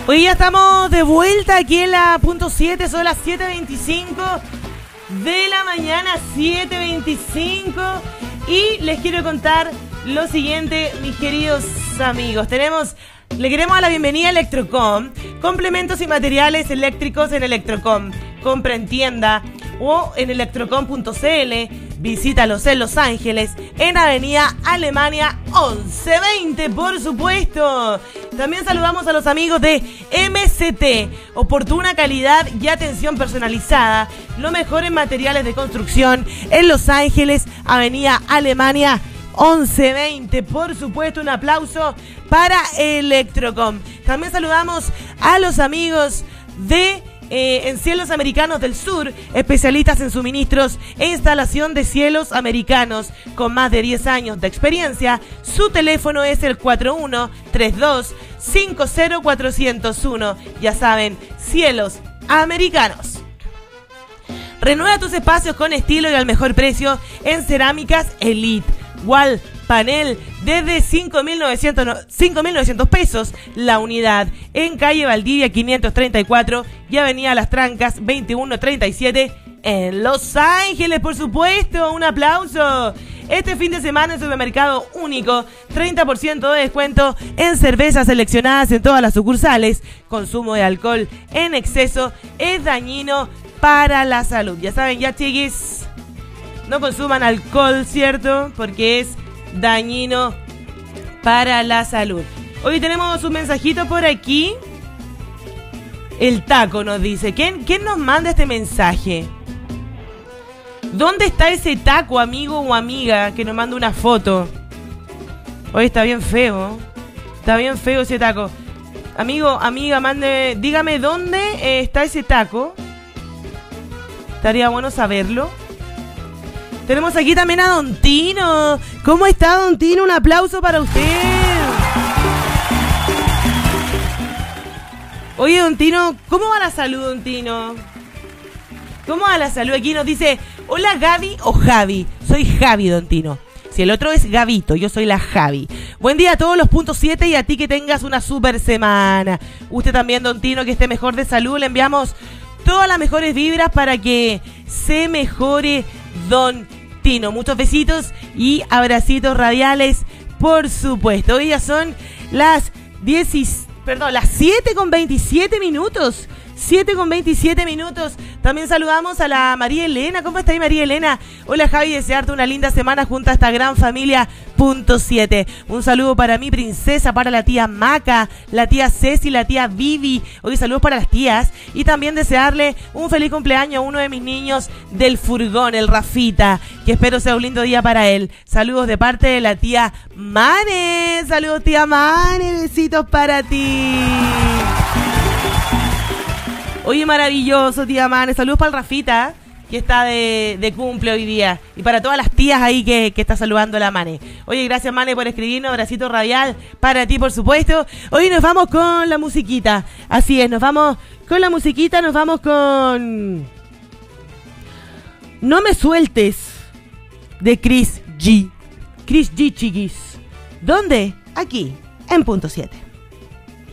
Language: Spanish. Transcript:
Hoy ya estamos de vuelta aquí en la punto 7, son las 7:25 de la mañana, 7:25. Y les quiero contar lo siguiente, mis queridos amigos. Le queremos dar la bienvenida a Electrocom. Complementos y materiales eléctricos en Electrocom. Compra en tienda o en electrocom.cl. Visítalos en Los Ángeles, en Avenida Alemania 1120, por supuesto. También saludamos a los amigos de MCT. Oportuna calidad y atención personalizada. Lo mejor en materiales de construcción en Los Ángeles, Avenida Alemania 1120. Por supuesto, un aplauso para Electrocom. También saludamos a los amigos de en Cielos Americanos del Sur, especialistas en suministros e instalación de cielos americanos con más de 10 años de experiencia. Su teléfono es el 4132-50401. Ya saben, Cielos Americanos. Renueva tus espacios con estilo y al mejor precio en Cerámicas Elite. Wall Panel desde 5.900 pesos la unidad, en calle Valdivia 534 y avenida Las Trancas 2137 en Los Ángeles, por supuesto. Un aplauso. Este fin de semana en Supermercado Único, 30% de descuento en cervezas seleccionadas en todas las sucursales. Consumo de alcohol en exceso es dañino para la salud. Ya saben, ya chiquis, no consuman alcohol, ¿cierto? Porque es dañino para la salud. Hoy tenemos un mensajito por aquí. El Taco nos dice, ¿quién nos manda este mensaje? ¿Dónde está ese taco, amigo o amiga, que nos manda una foto? Hoy está bien feo. Está bien feo ese taco. Amigo, amiga, dígame dónde está ese taco. Estaría bueno saberlo. Tenemos aquí también a Don Tino. ¿Cómo está, Don Tino? Un aplauso para usted. Oye, Don Tino, ¿cómo va la salud, Don Tino? ¿Cómo va la salud? Aquí nos dice, hola Gaby o Javi. Soy Javi, Don Tino. Si el otro es Gavito, yo soy la Javi. Buen día a todos los puntos 7 y a ti que tengas una super semana. Usted también, Don Tino, que esté mejor de salud. Le enviamos todas las mejores vibras para que se mejore Don Tino. Muchos besitos y abracitos radiales, por supuesto. Hoy ya son las 7:27 minutos. 7:27 minutos. También saludamos a la María Elena. ¿Cómo está ahí, María Elena? Hola, Javi, desearte una linda semana junto a esta gran familia punto 7. Un saludo para mi princesa, para la tía Maca, la tía Ceci, la tía Vivi. Hoy saludos para las tías. Y también desearle un feliz cumpleaños a uno de mis niños del furgón, el Rafita, que espero sea un lindo día para él. Saludos de parte de la tía Mane. Saludos, tía Mane. Besitos para ti. Oye, maravilloso, tía Mane. Saludos para el Rafita, que está de cumple hoy día. Y para todas las tías ahí que está saludando a la Mane. Oye, gracias, Mane, por escribirnos. Abracito radial para ti, por supuesto. Hoy nos vamos con la musiquita. Así es, nos vamos con la musiquita. Nos vamos con No me sueltes, de Chris G. Chris G, chiquis. ¿Dónde? Aquí, en punto 7.